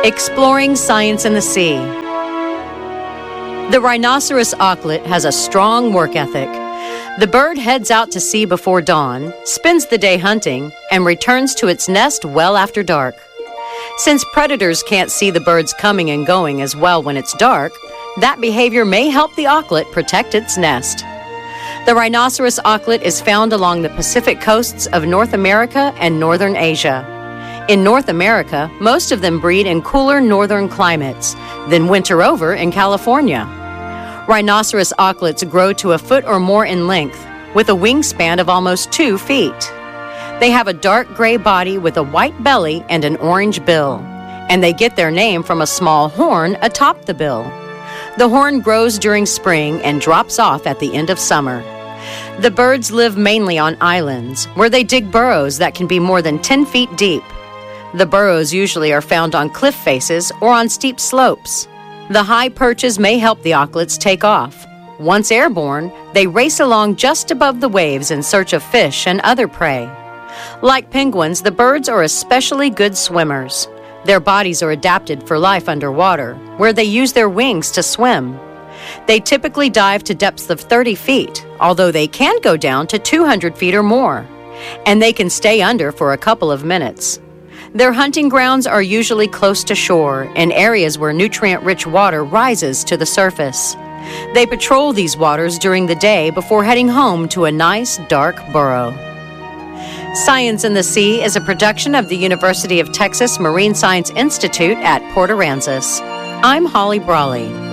Exploring science in the sea. The rhinoceros auklet has a strong work ethic. The bird heads out to sea before dawn, spends the day hunting, and returns to its nest well after dark. Since predators can't see the birds coming and going as well when it's dark, that behavior may help the auklet protect its nest. The rhinoceros auklet is found along the Pacific coasts of North America and Northern Asia. In North America, most of them breed in cooler northern climates, then winter over in California. Rhinoceros auklets grow to a foot or more in length, with a wingspan of almost 2 feet. They have a dark gray body with a white belly and an orange bill, and they get their name from a small horn atop the bill. The horn grows during spring and drops off at the end of summer. The birds live mainly on islands, where they dig burrows that can be more than 10 feet deep. The burrows usually are found on cliff faces or on steep slopes. The high perches may help the auklets take off. Once airborne, they race along just above the waves in search of fish and other prey. Like penguins, the birds are especially good swimmers. Their bodies are adapted for life underwater, where they use their wings to swim. They typically dive to depths of 30 feet, although they can go down to 200 feet or more. And they can stay under for a couple of minutes. Their hunting grounds are usually close to shore, in areas where nutrient-rich water rises to the surface. They patrol these waters during the day before heading home to a nice, dark burrow. Science in the Sea is a production of the University of Texas Marine Science Institute at Port Aransas. I'm Holly Brawley.